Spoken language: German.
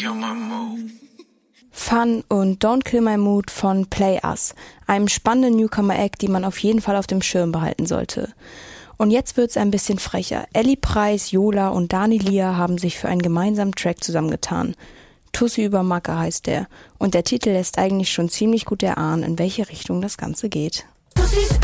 Kill My Mood. Fun und Don't Kill My Mood von Play Us, einem spannenden Newcomer-Act, die man auf jeden Fall auf dem Schirm behalten sollte. Und jetzt wird's ein bisschen frecher. Ellie Preis, Yola und Dani Lia haben sich für einen gemeinsamen Track zusammengetan. Tussi über Macke heißt der. Und der Titel lässt eigentlich schon ziemlich gut erahnen, in welche Richtung das Ganze geht.